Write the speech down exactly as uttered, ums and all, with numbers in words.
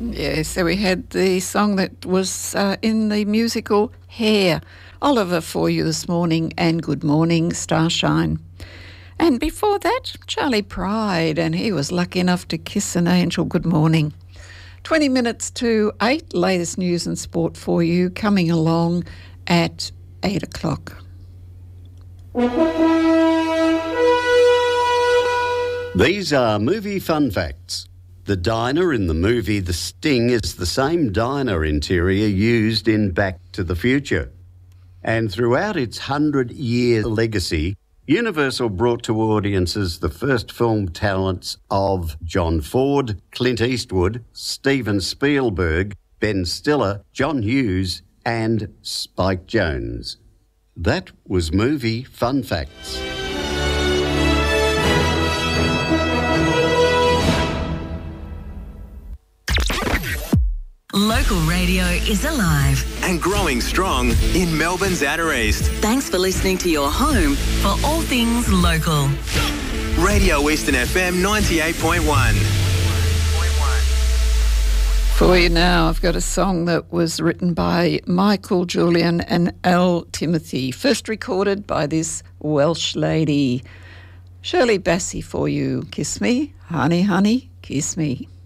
Yes, so we had the song that was uh, in the musical Hair. Oliver for you this morning, and Good Morning, Starshine. And before that, Charlie Pride, and he was lucky enough to kiss an angel. Good morning. twenty minutes to eight, latest news and sport for you, coming along at eight o'clock. These are movie fun facts. The diner in the movie The Sting is the same diner interior used in Back to the Future. And throughout its hundred-year legacy, Universal brought to audiences the first film talents of John Ford, Clint Eastwood, Steven Spielberg, Ben Stiller, John Hughes and Spike Jonze. That was Movie Fun Facts. Local radio is alive and growing strong in Melbourne's Outer East. Thanks for listening to your home for all things local. Radio Eastern F M ninety-eight point one. For you now, I've got a song that was written by Michael Julian and Al Timothy, first recorded by this Welsh lady. Shirley Bassey for you. Kiss me, honey, honey, kiss me.